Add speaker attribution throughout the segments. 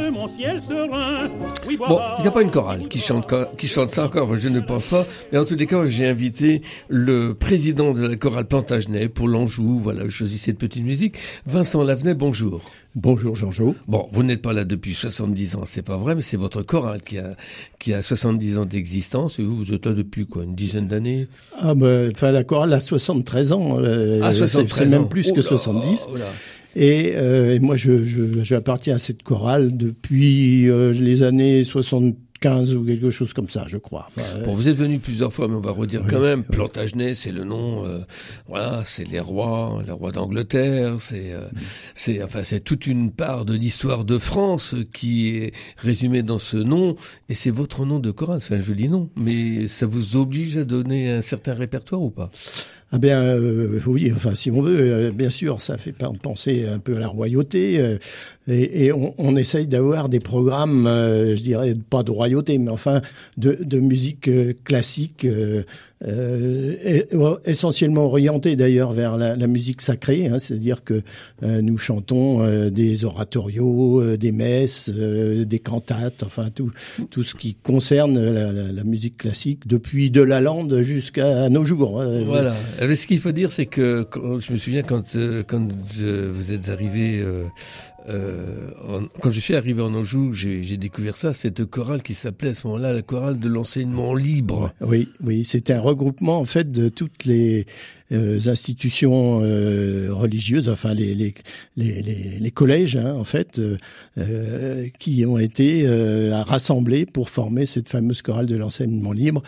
Speaker 1: de mon ciel serein. Oui,
Speaker 2: Bon, il n'y a pas une chorale qui chante ça encore, je ne pense pas. Mais en tous les cas, j'ai invité le président de la chorale Plantagenet pour l'Anjou. Voilà, je choisis cette petite musique. Vincent Lavenay, bonjour.
Speaker 3: Bonjour Jean-Jo.
Speaker 2: Bon, vous n'êtes pas là depuis 70 ans, c'est pas vrai, mais c'est votre chorale qui a 70 ans d'existence. Et vous êtes là depuis quoi, une dizaine d'années?
Speaker 3: Ah enfin la chorale a 73 ans.
Speaker 2: 73
Speaker 3: c'est même
Speaker 2: ans.
Speaker 3: plus que 70.
Speaker 2: Oh là.
Speaker 3: Et moi, j'appartiens à cette chorale depuis les années 75 ou quelque chose comme ça, je crois. Enfin,
Speaker 2: bon, vous êtes venu plusieurs fois, mais on va redire quand même. Plantagenet, c'est le nom. Voilà, c'est les rois d'Angleterre. C'est toute une part de l'histoire de France qui est résumée dans ce nom. Et c'est votre nom de chorale. C'est un joli nom, mais ça vous oblige à donner un certain répertoire ou pas?
Speaker 3: Ah bien, oui, enfin, si on veut, bien sûr, ça fait penser un peu à la royauté, et on essaye d'avoir des programmes, je dirais, pas de royauté, mais enfin, de musique classique, essentiellement orientée d'ailleurs vers la musique sacrée, hein, c'est-à-dire que nous chantons des oratorios, des messes, des cantates, enfin, tout ce qui concerne la musique classique, depuis de Lalande jusqu'à nos jours.
Speaker 2: Voilà. Alors, ce qu'il faut dire, c'est que je me souviens quand vous êtes arrivé, quand je suis arrivé en Anjou, j'ai découvert cette chorale qui s'appelait à ce moment-là la chorale de l'enseignement libre.
Speaker 3: Oui, c'était un regroupement en fait de toutes les institutions religieuses, enfin les collèges, hein, en fait, qui ont été rassemblés pour former cette fameuse chorale de l'enseignement libre,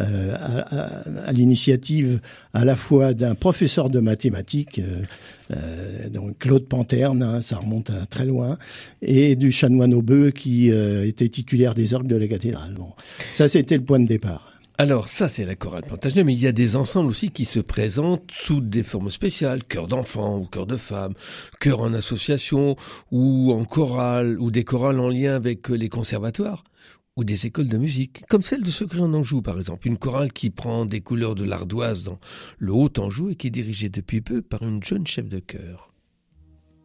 Speaker 3: à l'initiative à la fois d'un professeur de mathématiques, donc Claude Panterne, hein, ça remonte à très loin, et du chanoine Aubeux qui était titulaire des orgues de la cathédrale. Bon, ça c'était le point de départ.
Speaker 2: Alors ça c'est la chorale Plantagenet, mais il y a des ensembles aussi qui se présentent sous des formes spéciales, chœur d'enfants ou chœur de femmes, chœur en association ou en chorale, ou des chorales en lien avec les conservatoires ou des écoles de musique, comme celle de Secret en Anjou par exemple, une chorale qui prend des couleurs de l'ardoise dans le Haut-Anjou et qui est dirigée depuis peu par une jeune chef de chœur.